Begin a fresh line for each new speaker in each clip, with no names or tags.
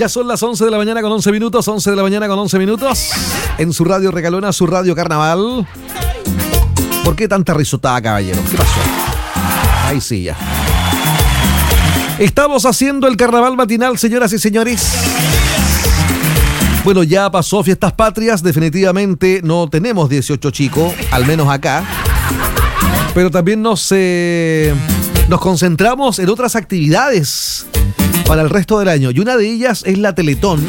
Ya son las 11 de la mañana con 11 minutos, 11 de la mañana con 11 minutos. En su radio Recalona, su radio Carnaval. ¿Por qué tanta risotada, caballero? ¿Qué pasó? Ahí sí, ya. Estamos haciendo el carnaval matinal, señoras y señores. Bueno, ya pasó Fiestas Patrias, definitivamente no tenemos 18 chicos, al menos acá. Pero también nos concentramos en otras actividades para el resto del año. Y una de ellas es la Teletón.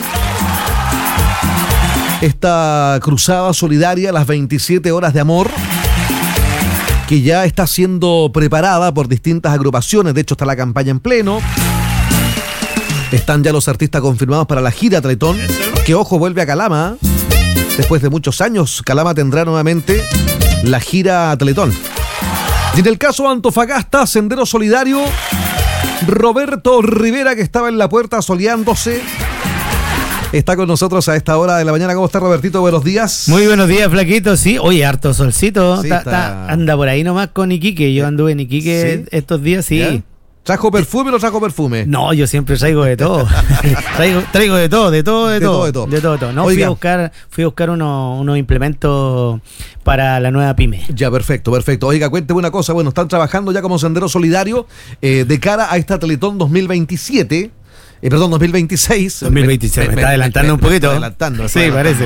Esta cruzada solidaria, las 27 horas de amor, que ya está siendo preparada por distintas agrupaciones. De hecho, está la campaña en pleno. Están ya los artistas confirmados para la gira Teletón, que, ojo, vuelve a Calama. Después de muchos años, Calama tendrá nuevamente la gira Teletón. Y en el caso de Antofagasta, Sendero Solidario, Roberto Rivera, que estaba en la puerta soleándose, está con nosotros a esta hora de la mañana. ¿Cómo está, Robertito? Buenos días.
Muy buenos días, flaquito. Sí, oye, harto solcito.
Sí,
anda por ahí nomás con Iquique. Yo anduve en Iquique estos días, sí.
¿Ya? ¿Trajo perfume o no trajo perfume?
No, yo siempre traigo de todo. traigo de todo. No,
Oiga,
fui a buscar unos implementos para la nueva pyme.
Ya, perfecto. Oiga, cuénteme una cosa. Bueno, están trabajando ya como Sendero Solidario de cara a esta Teletón 2027. 2026.
2026, me está adelantando un poquito. Sí, parece.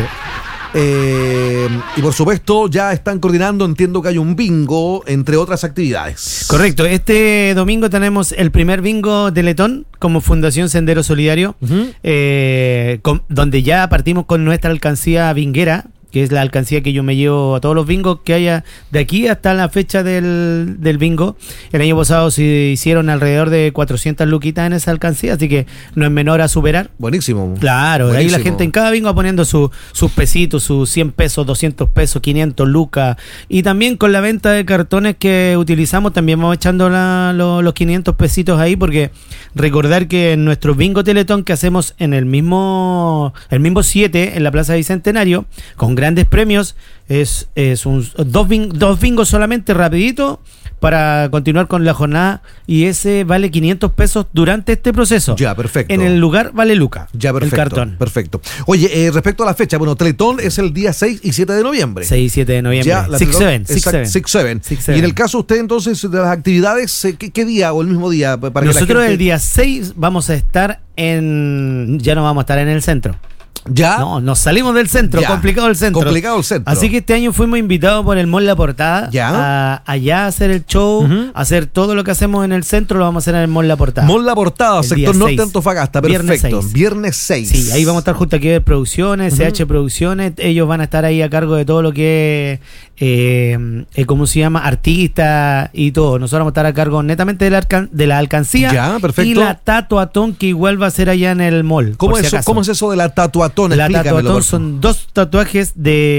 Y por supuesto ya están coordinando, entiendo que hay un bingo, entre otras actividades.
Correcto, este domingo tenemos el primer bingo Teletón como Fundación Sendero Solidario, donde ya partimos con nuestra alcancía binguera, que es la alcancía que yo me llevo a todos los bingos que haya de aquí hasta la fecha del bingo. El año pasado se hicieron alrededor de 400 luquitas en esa alcancía, así que no es menor a superar.
Buenísimo.
Claro, buenísimo. Ahí la gente en cada bingo va poniendo sus pesitos, sus 100 pesos, 200 pesos, 500 lucas. Y también con la venta de cartones que utilizamos, también vamos echando los 500 pesitos ahí, porque recordar que en nuestro bingo Teletón que hacemos en el mismo 7 en la Plaza Bicentenario, con grandes premios, es dos bingos solamente rapidito para continuar con la jornada, y ese vale 500 pesos durante este proceso.
Ya, perfecto.
En el lugar vale Luca.
Ya, perfecto.
El cartón.
Perfecto. Oye, respecto a la fecha, bueno, Teletón es el día 6 y 7 de noviembre.
6 y 7 de noviembre.
Ya, 6-7. Y en el caso usted, entonces, de las actividades, ¿qué día o el mismo día? Para
nosotros
que la gente...
el día 6 vamos a estar ya no vamos a estar en el centro.
¿Ya?
No, nos salimos del centro,
Ya.
Complicado el centro. Así que este año fuimos invitados por el Mall La Portada allá a hacer el show, a hacer todo lo que hacemos en el centro, lo vamos a hacer en el Mall La Portada.
Mall La Portada,
el
sector norte de
6.
Perfecto. Viernes 6.
Sí, ahí vamos a estar junto a Kiber Producciones, CH Producciones. Ellos van a estar ahí a cargo de todo lo que es, ¿cómo se llama? Artistas y todo. Nosotros vamos a estar a cargo netamente de la alcancía.
Ya, perfecto.
Y la tatuatón, que igual va a ser allá en el mall.
¿Cómo es eso de la tatuatón?
La tatuatón son dos tatuajes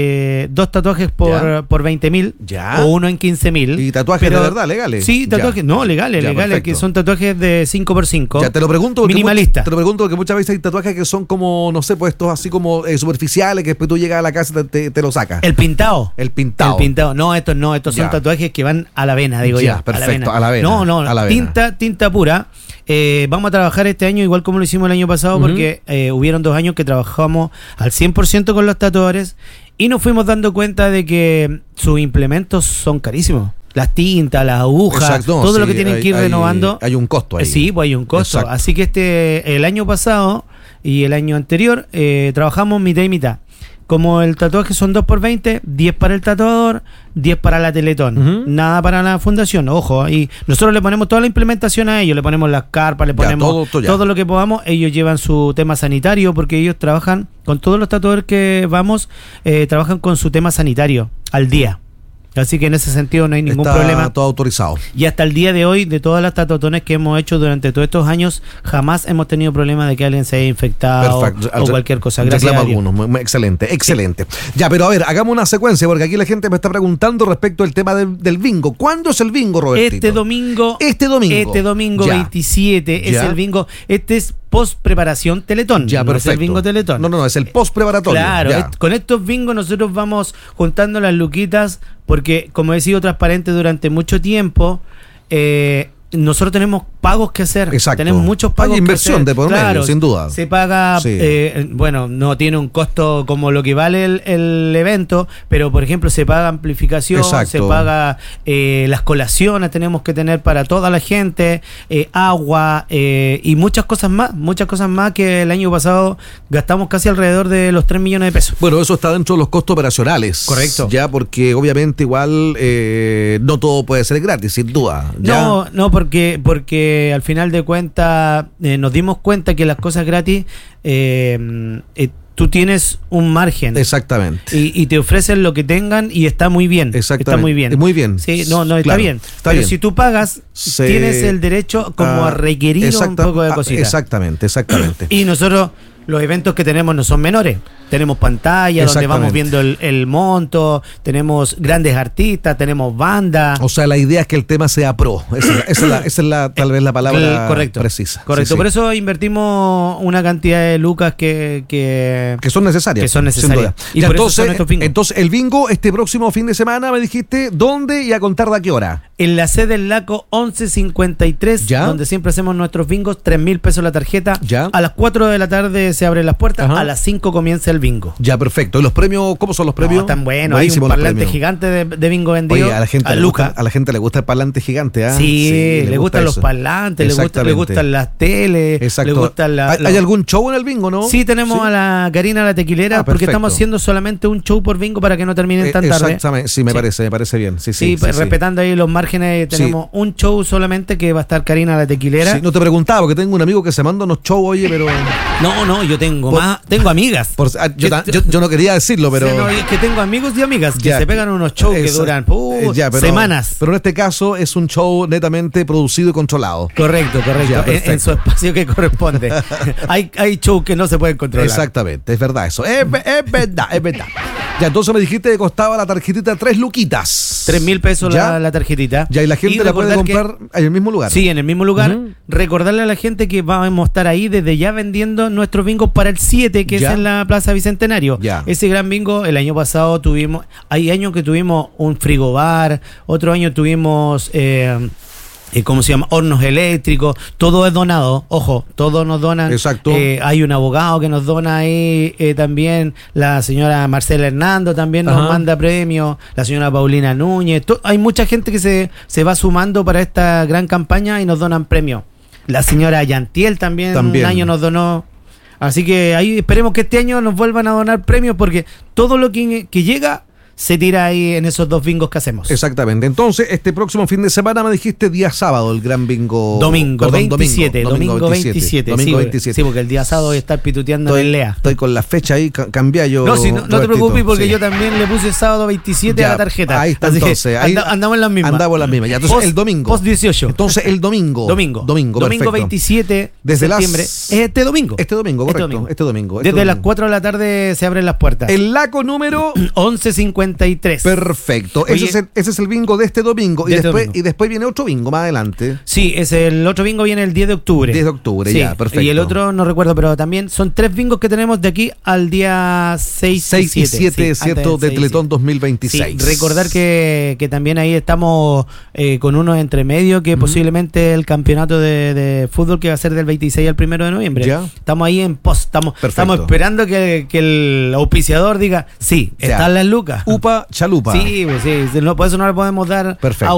por 20.000 o uno en 15.000.
¿Y tatuajes de verdad legales?
Sí, tatuajes, legales,
perfecto.
Que son tatuajes de 5x5.
Ya, te lo pregunto
minimalista.
Te lo pregunto porque muchas veces hay tatuajes que son como, no sé, pues estos así como superficiales, que después tú llegas a la casa y te lo sacas.
El pintado. No, estos son tatuajes que van a la vena, digo yo.
Perfecto, a la vena.
Tinta pura. Vamos a trabajar este año igual como lo hicimos el año pasado, porque hubieron 2 años que trabajamos al 100% con los tatuadores y nos fuimos dando cuenta de que sus implementos son carísimos. Las tintas, las agujas, todo lo que tienen que ir renovando.
Hay un costo ahí.
Sí, pues hay un costo. Exacto. Así que el año pasado y el año anterior trabajamos mitad y mitad. Como el tatuaje son 2 por 20, 10 para el tatuador, 10 para la Teletón. Nada para la fundación, ojo. Y nosotros le ponemos toda la implementación a ellos, le ponemos las carpas, le ponemos todo lo que podamos. Ellos llevan su tema sanitario, porque ellos trabajan con todos los tatuadores que vamos, trabajan con su tema sanitario al día. Así que en ese sentido no hay ningún problema.
Está todo autorizado.
Y hasta el día de hoy, de todas las tatuatones que hemos hecho durante todos estos años, jamás hemos tenido problema de que alguien se haya infectado o cualquier cosa. Gracias a Dios.
Excelente. Ya, pero a ver, hagamos una secuencia, porque aquí la gente me está preguntando respecto al tema del bingo. ¿Cuándo es el bingo, Robertito?
Este domingo 27 es el bingo. Este es post-preparación Teletón.
Ya,
no
perfecto.
Es el bingo Teletón.
No, es el post-preparatorio.
Claro, con estos bingos nosotros vamos juntando las luquitas, porque como he sido transparente durante mucho tiempo, nosotros tenemos pagos que hacer.
Exacto.
Tenemos muchos pagos
Hay inversión
que hacer.
de por medio, sin duda.
Se paga,
Sí.
bueno, no tiene un costo como lo que vale el evento, pero por ejemplo se paga amplificación,
Exacto.
se paga las colaciones, tenemos que tener para toda la gente, agua y muchas cosas más que el año pasado gastamos casi alrededor de los 3 millones de pesos.
Bueno, eso está dentro de los costos operacionales.
Correcto.
Ya, porque obviamente igual no todo puede ser gratis, sin duda. ¿Ya?
No, porque al final de cuentas nos dimos cuenta que las cosas gratis, tú tienes un margen.
Exactamente.
Y te ofrecen lo que tengan y está muy bien.
Exactamente.
Está muy bien.
Muy bien.
Sí, no, está
Claro,
bien.
está
Pero
bien.
si tú pagas, tienes el derecho como a requerir un poco de cositas.
Exactamente.
Y nosotros, los eventos que tenemos no son menores. Tenemos pantalla donde vamos viendo el monto, tenemos grandes artistas, tenemos bandas.
O sea, la idea es que el tema sea pro. Esa es tal vez la palabra precisa.
Correcto.
Sí, sí.
Por eso invertimos una cantidad de lucas que
son necesarias.
Sin duda.
Y
por eso son estos bingos.
entonces, el bingo este próximo fin de semana, me dijiste, ¿dónde y a contar de a qué hora?
En la sede del Laco 1153,
¿Ya?
donde siempre hacemos nuestros bingos, 3.000 pesos la tarjeta.
¿Ya?
A las 4 de la tarde se abren las puertas,
Ajá.
a las 5 comienza el bingo.
Ya, perfecto. ¿Y los premios, cómo son los premios?
Están buenos,
Buenísimos
hay un
los
parlante
premios.
gigante de bingo vendido.
Oye, a la gente le gusta el parlante gigante, ¿ah?
Sí, le gustan los
eso.
parlantes, le gustan las teles,
Exacto.
le gustan
¿Hay algún show en el bingo, no?
Sí, tenemos a la Karina la Tequilera, porque
perfecto.
estamos haciendo solamente un show por bingo para que no terminen tan tarde.
Exactamente, sí, me parece bien. Sí,
respetando ahí los márgenes, tenemos un show solamente que va a estar Karina la Tequilera.
Sí, no te preguntaba, porque tengo un amigo que se manda unos shows, oye, pero...
No, yo tengo amigas.
Yo no quería decirlo, pero...
Sí, no, es que tengo amigos y amigas que
Ya,
se pegan unos shows que duran semanas.
Pero en este caso es un show netamente producido y controlado.
Correcto.
Ya,
en su espacio que corresponde. hay shows que no se pueden controlar.
Exactamente, es verdad eso. Es verdad. Ya, entonces me dijiste que costaba la tarjetita 3 luquitas.
3.000 pesos la tarjetita.
Ya, y la gente la puede comprar en el mismo lugar.
Sí, en el mismo lugar. Recordarle a la gente que vamos a estar ahí desde ya vendiendo nuestros bingos para el 7, que
Ya.
es en la Plaza Bicentenario.
Ya.
Ese gran bingo, el año pasado hay años que tuvimos un frigobar, otro año tuvimos... ¿cómo se llama? Hornos eléctricos, todo es donado, ojo, todos nos donan.
Exacto.
Hay un abogado que nos dona ahí también, la señora Marcela Hernando también nos manda premios, la señora Paulina Núñez, hay mucha gente que se va sumando para esta gran campaña y nos donan premios. La señora Yantiel también un año nos donó. Así que ahí esperemos que este año nos vuelvan a donar premios, porque todo lo que llega se tira ahí en esos 2 bingos que hacemos.
Exactamente. Entonces, este próximo fin de semana me dijiste día sábado, el gran bingo.
Domingo 27.
Domingo 27.
Sí, porque el día sábado voy a estar pituteando en Lea.
Estoy con la fecha ahí, cambia yo.
No te preocupes, porque yo también le puse sábado 27 a la tarjeta.
Ahí está,
así
entonces.
Ahí andamos en las mismas.
Andamos en las mismas. Ya, entonces el domingo.
Post 18.
Entonces el domingo.
Domingo
perfecto.
27 de septiembre. Este domingo.
Este domingo, correcto. Este domingo.
Desde las 4 de la tarde se abren las puertas.
El Laco número
1153.
Perfecto.
Oye,
ese es el bingo de este domingo. Y después viene otro bingo más adelante.
Sí, el otro bingo viene el 10 de octubre.
10 de octubre,
sí,
ya, perfecto.
Y el otro no recuerdo, pero también son 3 bingos que tenemos de aquí al día 6
y 7, ¿cierto? De Teletón 2026.
Sí, recordar que también ahí estamos con unos entre medio, que posiblemente el campeonato de fútbol que va a ser del 26 al 1 de noviembre.
Ya.
Estamos ahí en post, estamos esperando que el auspiciador diga, sí, están las lucas.
UPA Chalupa.
Sí, por eso no le podemos dar.
Perfecto.